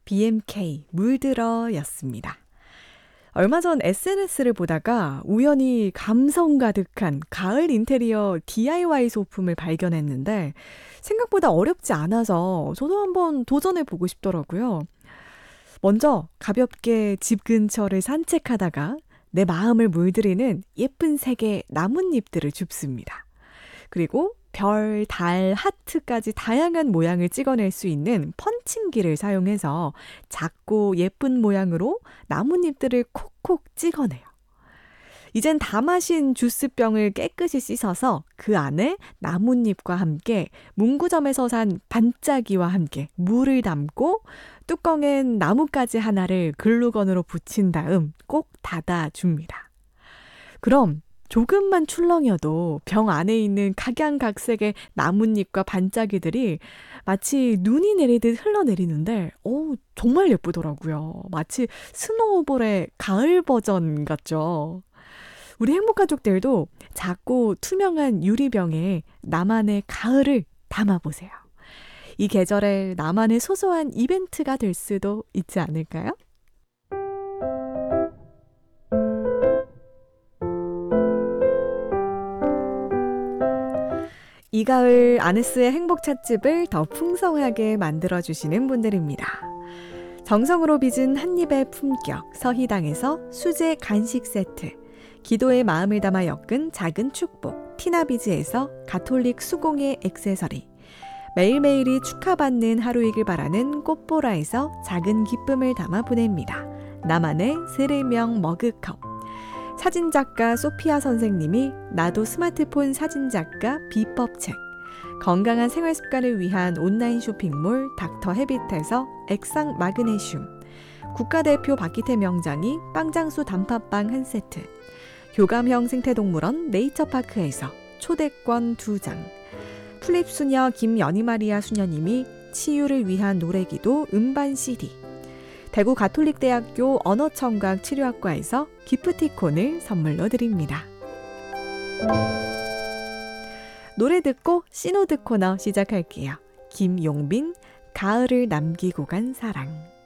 BMK 물들어 였습니다. 얼마 전 SNS를 보다가 우연히 감성 가득한 가을 인테리어 DIY 소품을 발견했는데 생각보다 어렵지 않아서 저도 한번 도전해보고 싶더라고요. 먼저 가볍게 집 근처를 산책하다가 내 마음을 물들이는 예쁜 색의 나뭇잎들을 줍습니다. 그리고 별, 달, 하트까지 다양한 모양을 찍어낼 수 있는 펀칭기를 사용해서 작고 예쁜 모양으로 나뭇잎들을 콕콕 찍어내요. 이젠 다 마신 주스병을 깨끗이 씻어서 그 안에 나뭇잎과 함께 문구점에서 산 반짝이와 함께 물을 담고 뚜껑엔 나뭇가지 하나를 글루건으로 붙인 다음 꼭 닫아줍니다. 그럼 조금만 출렁여도 병 안에 있는 각양각색의 나뭇잎과 반짝이들이 마치 눈이 내리듯 흘러내리는데 정말 예쁘더라고요. 마치 스노우볼의 가을 버전 같죠. 우리 행복가족들도 작고 투명한 유리병에 나만의 가을을 담아보세요. 이 계절에 나만의 소소한 이벤트가 될 수도 있지 않을까요? 이 가을 아네스의 행복 찻집을 더 풍성하게 만들어주시는 분들입니다. 정성으로 빚은 한 입의 품격 서희당에서 수제 간식 세트, 기도의 마음을 담아 엮은 작은 축복 티나비즈에서 가톨릭 수공예 액세서리, 매일매일이 축하받는 하루이길 바라는 꽃보라에서 작은 기쁨을 담아 보냅니다. 나만의 세례명 머그컵, 사진작가 소피아 선생님이 나도 스마트폰 사진작가 비법책, 건강한 생활습관을 위한 온라인 쇼핑몰 닥터 헤빗에서 액상 마그네슘, 국가대표 박기태 명장이 빵장수 단팥빵 한 세트, 교감형 생태동물원 네이처파크에서 초대권 2장, 플립수녀 김연희마리아 수녀님이 치유를 위한 노래기도 음반 CD, 대구 가톨릭대학교 언어청각 치료학과에서 기프티콘을 선물로 드립니다. 노래 듣고 신호드 코너 시작할게요. 김용빈, 가을을 남기고 간 사랑.